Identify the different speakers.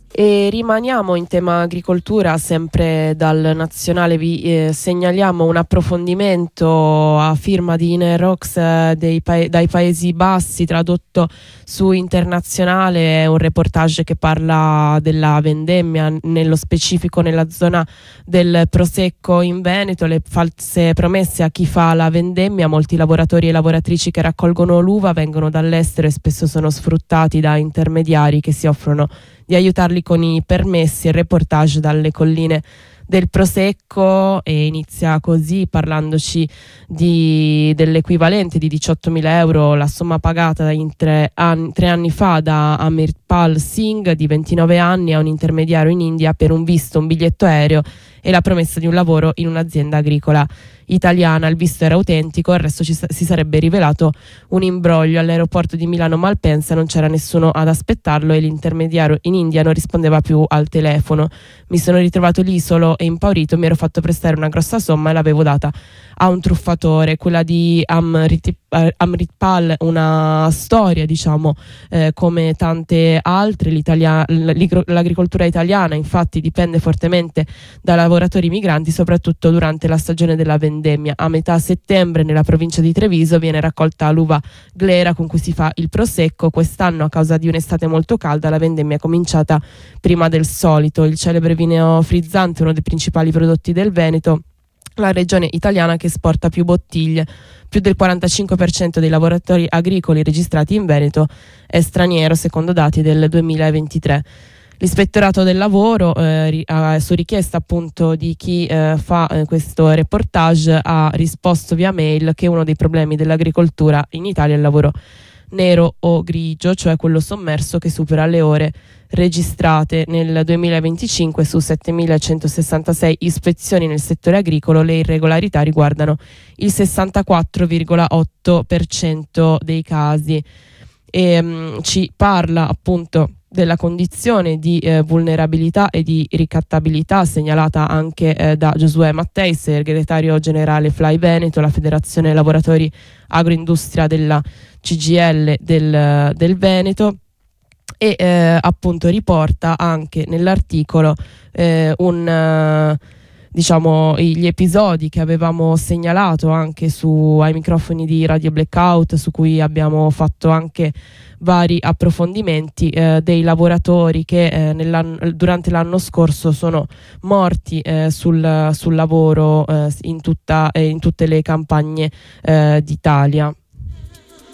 Speaker 1: E rimaniamo in tema agricoltura, sempre dal nazionale vi segnaliamo un approfondimento a firma di Inerox dai Paesi Bassi, tradotto su Internazionale. È un reportage che parla della vendemmia, nello specifico nella zona del Prosecco in Veneto, le false promesse a chi fa la vendemmia. Molti lavoratori e lavoratrici che raccolgono l'uva vengono dall'estero e spesso sono sfruttati da intermediari che si offrono di aiutarli con i permessi. Il reportage dalle colline del Prosecco e inizia così, parlandoci dell'equivalente di 18.000 euro, la somma pagata in 3 anni fa da Amirpal Singh, di 29 anni, a un intermediario in India per un visto, un biglietto aereo e la promessa di un lavoro in un'azienda agricola italiana. Il visto era autentico, il resto si sarebbe rivelato un imbroglio. All'aeroporto di Milano Malpensa non c'era nessuno ad aspettarlo e l'intermediario in India non rispondeva più al telefono. Mi sono ritrovato lì solo e impaurito, mi ero fatto prestare una grossa somma e l'avevo data a un truffatore. Quella di Amritpal, una storia, diciamo, come tante altre. L'agricoltura italiana infatti dipende fortemente da lavoratori migranti, soprattutto durante la stagione della vendemmia. A metà settembre nella provincia di Treviso viene raccolta l'uva glera con cui si fa il prosecco. Quest'anno, a causa di un'estate molto calda, la vendemmia è cominciata prima del solito. Il celebre vino frizzante, uno dei principali prodotti del Veneto, la regione italiana che esporta più bottiglie. Più del 45% dei lavoratori agricoli registrati in Veneto è straniero, secondo dati del 2023. L'Ispettorato del Lavoro, su richiesta appunto di chi fa questo reportage, ha risposto via mail che uno dei problemi dell'agricoltura in Italia è il lavoro nero o grigio, cioè quello sommerso che supera le ore registrate. Nel 2025 su 7.166 ispezioni nel settore agricolo le irregolarità riguardano il 64,8% dei casi. E ci parla appunto della condizione di vulnerabilità e di ricattabilità segnalata anche da Giosuè Mattei, segretario generale Fly Veneto, la Federazione Lavoratori Agroindustria della CGIL del Veneto, e appunto riporta anche nell'articolo gli episodi che avevamo segnalato anche ai microfoni di Radio Blackout, su cui abbiamo fatto anche vari approfondimenti, dei lavoratori che durante l'anno scorso sono morti sul lavoro in tutte le campagne d'Italia.